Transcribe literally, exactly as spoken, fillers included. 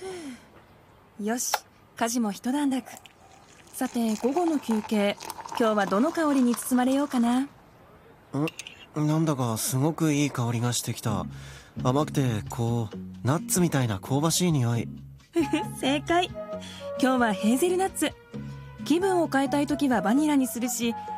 よし、家事も一段落。さて午後の休憩、今日はどの香りに包まれようかな。 んなんだかすごくいい香りがしてきた。甘くてこうナッツみたいな香ばしい匂い。 正解。今日はヘーゼルナッツ。気分を変えたい時はバニラにするし、